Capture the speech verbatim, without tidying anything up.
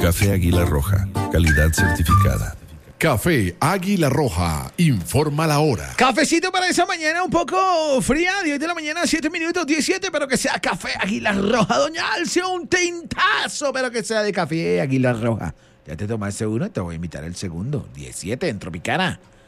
Café Águila Roja, calidad certificada. Café Águila Roja, informa la hora. Cafecito para esa mañana un poco fría, diez de la mañana, siete minutos, diecisiete, pero que sea Café Águila Roja. Doña Alcia, un tintazo, pero que sea de Café Águila Roja. Ya te tomaste uno, te voy a invitar el segundo. diecisiete en Tropicana.